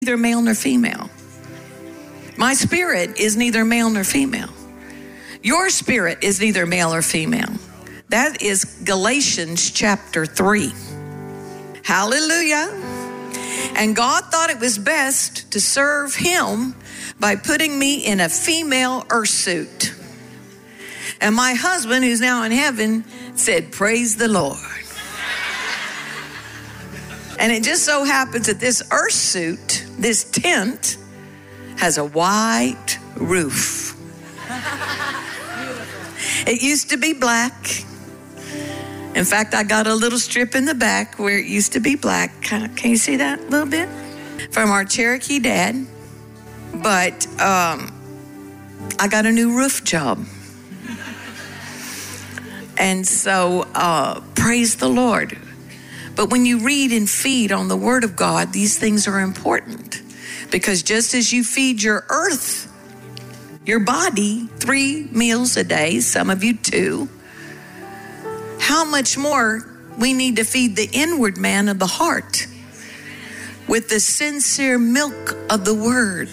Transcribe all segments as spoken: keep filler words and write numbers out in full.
neither male nor female. My spirit is neither male nor female. Your spirit is neither male or female. That is Galatians chapter three. Hallelujah. And God thought it was best to serve him by putting me in a female earth suit. And my husband, who's now in heaven, said, praise the Lord. And it just so happens that this earth suit, this tent, has a white roof. It used to be black. In fact, I got a little strip in the back where it used to be black. Can you see that a little bit? From our Cherokee dad. But um, I got a new roof job. And so, uh, praise the Lord. But when you read and feed on the Word of God, these things are important. Because just as you feed your earth, your body, three meals a day, some of you two, how much more we need to feed the inward man of the heart with the sincere milk of the Word.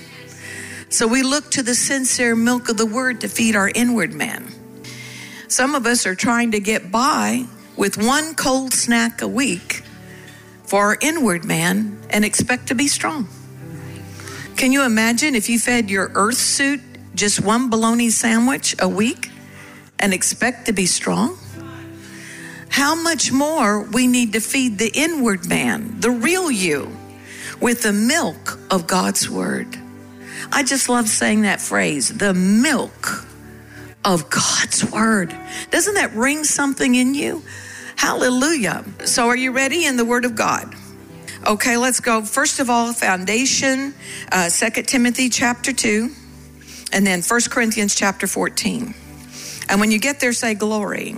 So we look to the sincere milk of the Word to feed our inward man. Some of us are trying to get by with one cold snack a week for our inward man and expect to be strong. Can you imagine if you fed your earth suit just one bologna sandwich a week and expect to be strong? How much more we need to feed the inward man, the real you, with the milk of God's Word. I just love saying that phrase, the milk of God's Word. Doesn't that ring something in you? Hallelujah. So are you ready in the Word of God? Okay, let's go. First of all, foundation, uh, Second Timothy chapter two, and then First Corinthians chapter fourteen. And when you get there, say glory.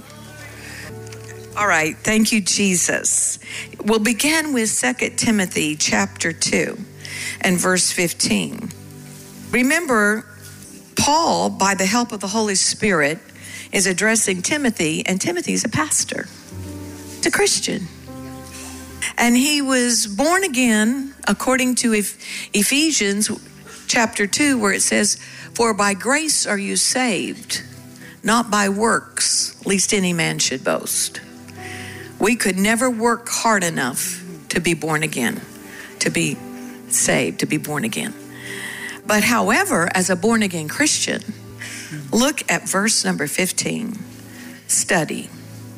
All right, thank you, Jesus. We'll begin with Second Timothy chapter two and verse fifteen. Remember, Paul, by the help of the Holy Spirit, is addressing Timothy, and Timothy's a pastor. He's a Christian. And he was born again, according to Ephesians chapter two, where it says, for by grace are you saved, not by works, lest any man should boast. We could never work hard enough to be born again, to be saved, to be born again. But however, as a born again Christian, look at verse number fifteen. Study.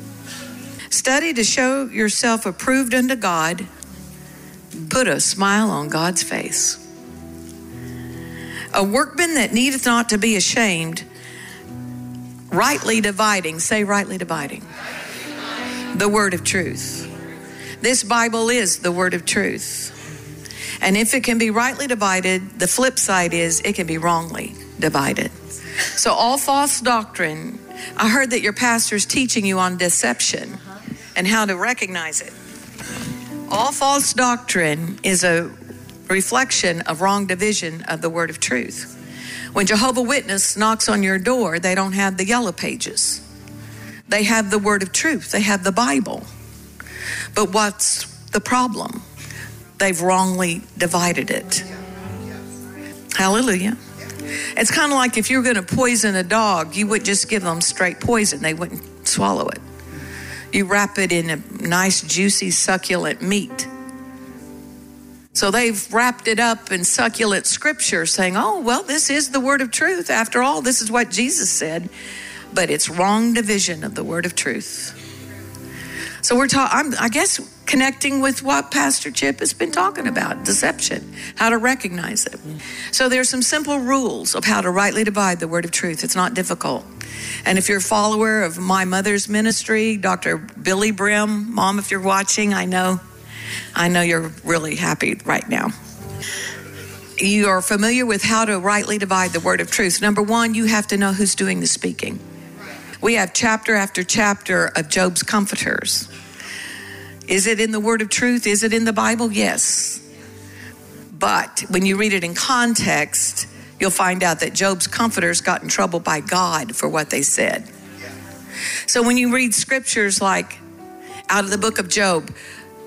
Study to show yourself approved unto God. Put a smile on God's face. A workman that needeth not to be ashamed, rightly dividing, say rightly dividing, the word of truth. This Bible is the word of truth. And if it can be rightly divided, the flip side is it can be wrongly divided. So all false doctrine, I heard that your pastor's teaching you on deception and how to recognize it. All false doctrine is a reflection of wrong division of the word of truth. When Jehovah's Witness knocks on your door, they don't have the yellow pages. They have the word of truth. They have the Bible. But what's the problem? They've wrongly divided it. Hallelujah. It's kind of like if you're going to poison a dog, you would just give them straight poison. They wouldn't swallow it. You wrap it in a nice, juicy, succulent meat. So they've wrapped it up in succulent scripture saying, oh, well, this is the word of truth. After all, this is what Jesus said. But it's wrong division of the word of truth. So we're talking, I guess, connecting with what Pastor Chip has been talking about, deception, how to recognize it. So there's some simple rules of how to rightly divide the word of truth. It's not difficult. And if you're a follower of my mother's ministry, Doctor Billy Brim, Mom, if you're watching, I know, I know you're really happy right now. You are familiar with how to rightly divide the word of truth. Number one, you have to know who's doing the speaking. We have chapter after chapter of Job's comforters. Is it in the word of truth? Is it in the Bible? Yes. But when you read it in context, you'll find out that Job's comforters got in trouble by God for what they said. So when you read scriptures like out of the book of Job,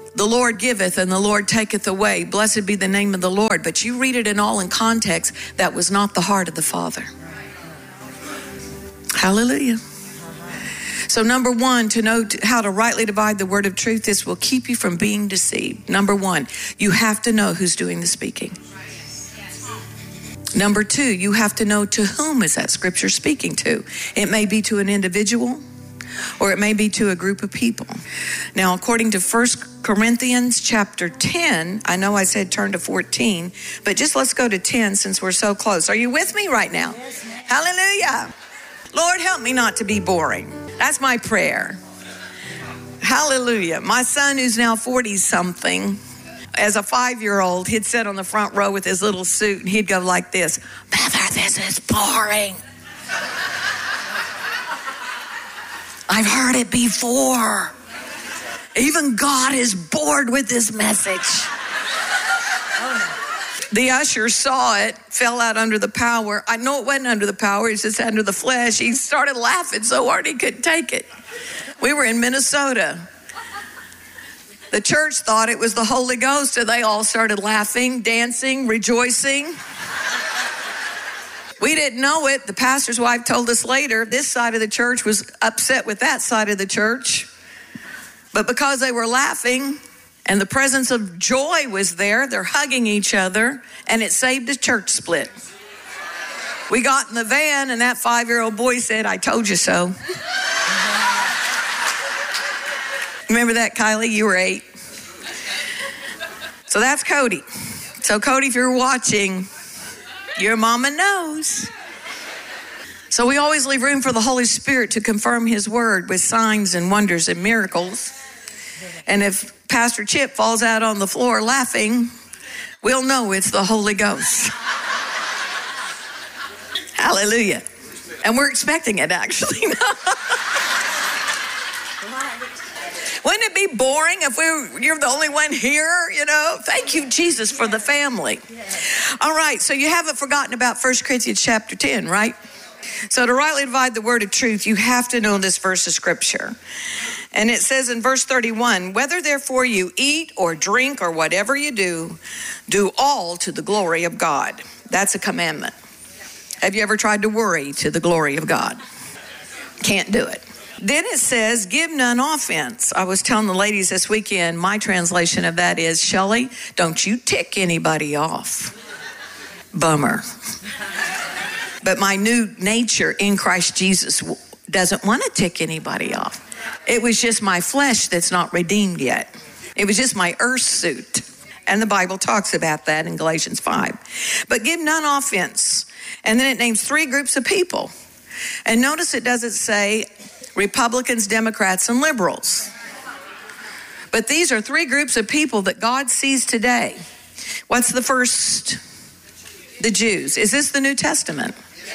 The Lord giveth and the Lord taketh away. Blessed be the name of the Lord. But you read it in all in context. That was not the heart of the Father. Hallelujah. So number one, to know how to rightly divide the word of truth, this will keep you from being deceived. Number one, you have to know who's doing the speaking. Number two, you have to know to whom is that scripture speaking to. It may be to an individual or it may be to a group of people. Now, according to First Corinthians chapter ten, I know I said turn to fourteen, but just let's go to ten since we're so close. Are you with me right now? Yes, ma'am. Hallelujah. Lord, help me not to be boring. That's my prayer. Hallelujah. My son, who's now forty-something, as a five-year-old, he'd sit on the front row with his little suit, and he'd go like this, Mother, this is boring. I've heard it before. Even God is bored with this message. The usher saw it, fell out under the power. I know it wasn't under the power, it's just under the flesh. He started laughing so hard he couldn't take it. We were in Minnesota. The church thought it was the Holy Ghost, and they all started laughing, dancing, rejoicing. We didn't know it. The pastor's wife told us later, this side of the church was upset with that side of the church. But because they were laughing, and the presence of joy was there, they're hugging each other, and it saved a church split. We got in the van, and that five-year-old boy said, I told you so. Remember that, Kylie? You were eight. So that's Cody. So Cody, if you're watching, your mama knows. So we always leave room for the Holy Spirit to confirm his word with signs and wonders and miracles. And if Pastor Chip falls out on the floor laughing, we'll know it's the Holy Ghost. Hallelujah. And we're expecting it, actually. Wouldn't it be boring if we you're the only one here, you know? Thank you, Jesus, for the family. All right, so you haven't forgotten about First Corinthians chapter ten, right? So to rightly divide the word of truth, you have to know this verse of scripture. And it says in verse thirty-one, whether therefore you eat or drink or whatever you do, do all to the glory of God. That's a commandment. Have you ever tried to worry to the glory of God? Can't do it. Then it says, give none offense. I was telling the ladies this weekend, my translation of that is, Shelley, don't you tick anybody off. Bummer. But my new nature in Christ Jesus doesn't want to tick anybody off. It was just my flesh that's not redeemed yet. It was just my earth suit. And the Bible talks about that in Galatians five. But give none offense. And then it names three groups of people. And notice it doesn't say Republicans, Democrats, and liberals. But these are three groups of people that God sees today. What's the first? The Jews. Is this the New Testament?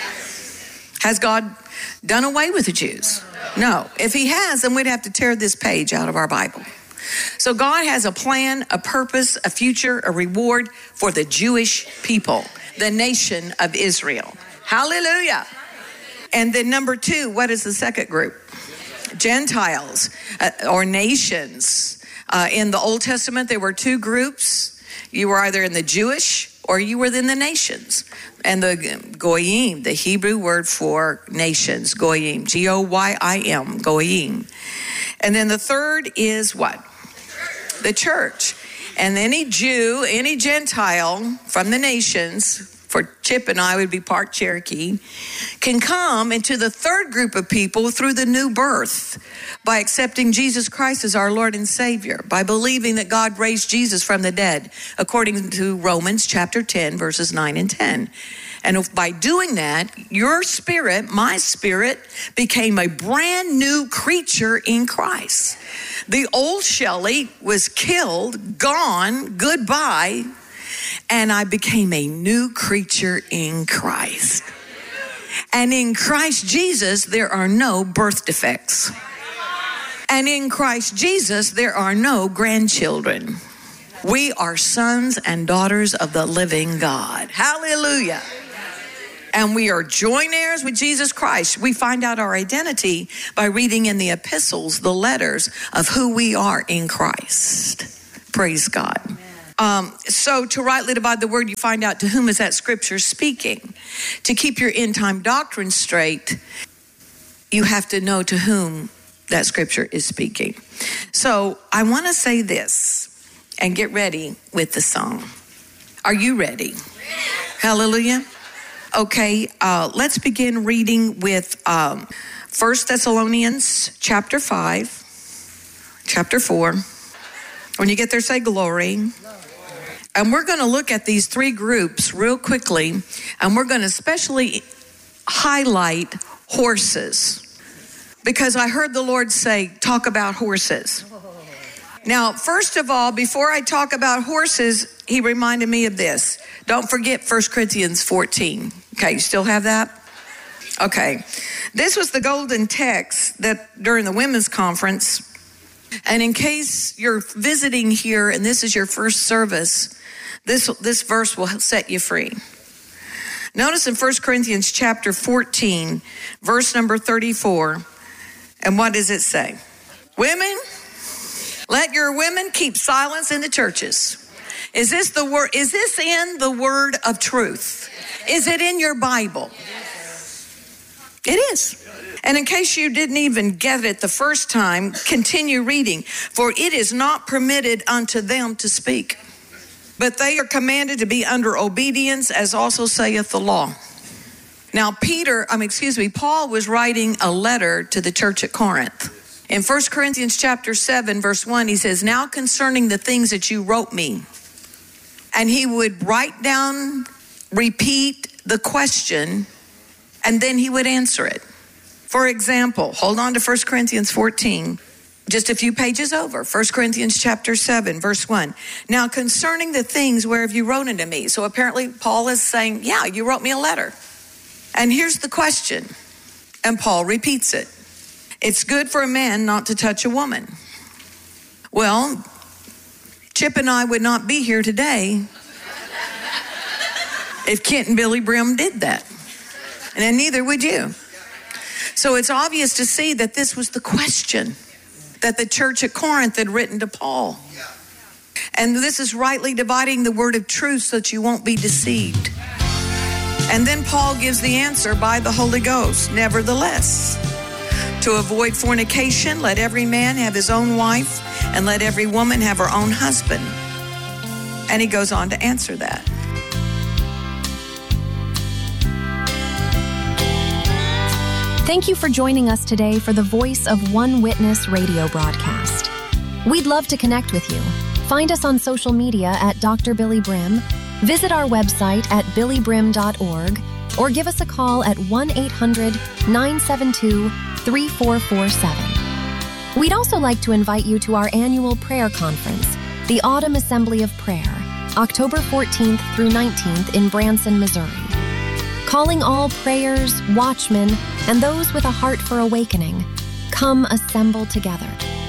Has God done away with the Jews? No. If he has, then we'd have to tear this page out of our Bible. So God has a plan, a purpose, a future, a reward for the Jewish people, the nation of Israel. Hallelujah. And then number two, what is the second group? Gentiles uh, or nations. Uh, in the Old Testament, there were two groups. You were either in the Jewish or you were in the nations. And the goyim, the Hebrew word for nations, goyim, G O Y I M, goyim. And then the third is what? The church. And any Jew, any Gentile from the nations, for Chip and I would be part Cherokee, can come into the third group of people through the new birth by accepting Jesus Christ as our Lord and Savior, by believing that God raised Jesus from the dead, according to Romans chapter ten, verses nine and ten. And if by doing that, your spirit, my spirit, became a brand new creature in Christ. The old Shelley was killed, gone, goodbye, and I became a new creature in Christ. And in Christ Jesus, there are no birth defects. And in Christ Jesus, there are no grandchildren. We are sons and daughters of the living God. Hallelujah. And we are joint heirs with Jesus Christ. We find out our identity by reading in the epistles, the letters of who we are in Christ. Praise God. Um, so to rightly divide the word, you find out to whom is that scripture speaking. To keep your end time doctrine straight, you have to know to whom that scripture is speaking. So I want to say this and get ready with the song. Are you ready? Hallelujah. Okay, uh, let's begin reading with um, First Thessalonians chapter five, chapter four. When you get there, say glory. And we're going to look at these three groups real quickly, and we're going to especially highlight horses, because I heard the Lord say, talk about horses. Now, first of all, before I talk about horses, he reminded me of this. Don't forget First Corinthians fourteen. Okay, you still have that? Okay. This was the golden text that during the women's conference. And in case you're visiting here and this is your first service, this, this verse will set you free. Notice in First Corinthians chapter fourteen, verse number thirty-four. And what does it say? Women, let your women keep silence in the churches. Is this the word? Is this in the word of truth? Is it in your Bible? It is. And in case you didn't even get it the first time, continue reading. For it is not permitted unto them to speak, but they are commanded to be under obedience, as also saith the law. Now, Peter, I mean, excuse me, Paul was writing a letter to the church at Corinth. In First Corinthians chapter seven, verse one, he says, now concerning the things that you wrote me. And he would write down, repeat the question, and then he would answer it. For example, hold on to First Corinthians fourteen, just a few pages over. First Corinthians chapter seven, verse one. Now concerning the things whereof you wrote unto me. So apparently Paul is saying, yeah, you wrote me a letter. And here's the question. And Paul repeats it. It's good for a man not to touch a woman. Well, Chip and I would not be here today if Kent and Billy Brim did that. And then neither would you. So it's obvious to see that this was the question that the church at Corinth had written to Paul. And this is rightly dividing the word of truth so that you won't be deceived. And then Paul gives the answer by the Holy Ghost. Nevertheless, to avoid fornication, let every man have his own wife, and let every woman have her own husband. And he goes on to answer that. Thank you for joining us today for the Voice of One Witness radio broadcast. We'd love to connect with you. Find us on social media at Doctor Billy Brim, visit our website at billy brim dot org, or give us a call at one eight hundred nine seven two three four four seven. We'd also like to invite you to our annual prayer conference, the Autumn Assembly of Prayer, October fourteenth through nineteenth in Branson, Missouri. Calling all prayers, watchmen, and those with a heart for awakening, come assemble together.